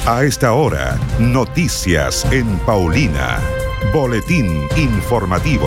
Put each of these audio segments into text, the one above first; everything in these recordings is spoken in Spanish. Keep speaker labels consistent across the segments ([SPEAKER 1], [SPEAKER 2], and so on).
[SPEAKER 1] A esta hora, noticias en Paulina. Boletín informativo.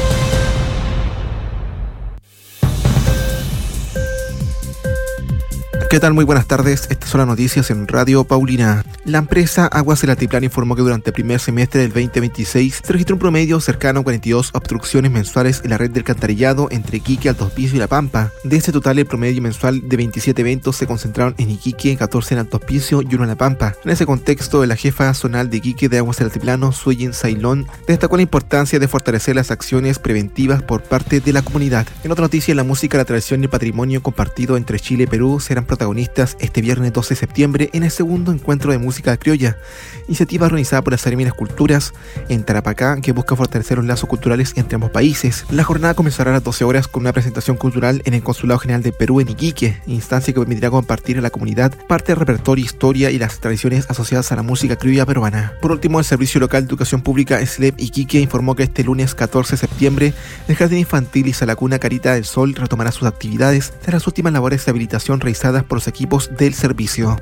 [SPEAKER 2] ¿Qué tal? Muy buenas tardes. Estas son las noticias en Radio Paulina. La empresa Aguas del Altiplano informó que durante el primer semestre del 2026 se registró un promedio cercano a 42 obstrucciones mensuales en la red del alcantarillado entre Iquique, Alto Hospicio y La Pampa. De este total, el promedio mensual de 27 eventos se concentraron en Iquique, 14 en Alto Hospicio y 1 en La Pampa. En ese contexto, la jefa zonal de Iquique de Aguas del Altiplano, Suyin Sailón, destacó la importancia de fortalecer las acciones preventivas por parte de la comunidad. En otra noticia, la música, la tradición y el patrimonio compartido entre Chile y Perú serán protagonistas este viernes 12 de septiembre en el segundo encuentro de música criolla, iniciativa organizada por las Sereminas Culturas en Tarapacá, que busca fortalecer los lazos culturales entre ambos países. La jornada comenzará a las 12 horas con una presentación cultural en el Consulado General de Perú en Iquique, instancia que permitirá compartir a la comunidad parte del repertorio, historia y las tradiciones asociadas a la música criolla peruana. Por último, el Servicio Local de Educación Pública SLEP Iquique informó que este lunes 14 de septiembre el Jardín Infantil y Salacuna Carita del Sol retomará sus actividades tras las últimas labores de habilitación realizadas por los equipos del servicio.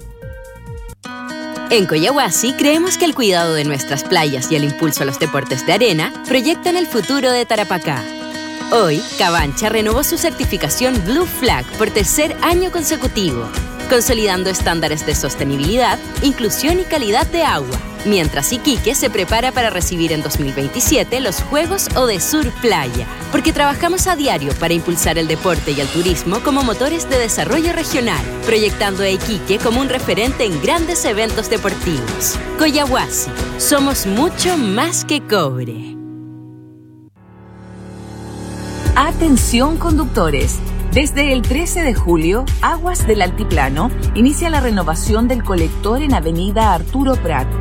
[SPEAKER 3] En Coyahuasi creemos que el cuidado de nuestras playas y el impulso a los deportes de arena proyectan el futuro de Tarapacá. Hoy, Cabancha renovó su certificación Blue Flag por tercer año consecutivo, consolidando estándares de sostenibilidad, inclusión y calidad de agua, mientras Iquique se prepara para recibir en 2027 los Juegos Odesur Playa, porque trabajamos a diario para impulsar el deporte y el turismo como motores de desarrollo regional, proyectando a Iquique como un referente en grandes eventos deportivos. Coyahuasi, somos mucho más que cobre.
[SPEAKER 4] Atención conductores. Desde el 13 de julio, Aguas del Altiplano inicia la renovación del colector en Avenida Arturo Prat,